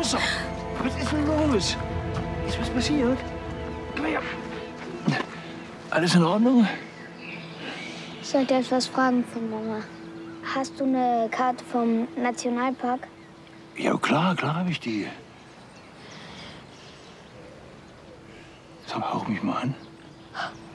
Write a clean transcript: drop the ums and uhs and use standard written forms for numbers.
Rosa! Was ist denn los? Ist was passiert? Komm her. Alles in Ordnung? Ich sollte etwas fragen von Mama. Hast du eine Karte vom Nationalpark? Ja, klar habe ich die. Sag mal, hauch mich mal an.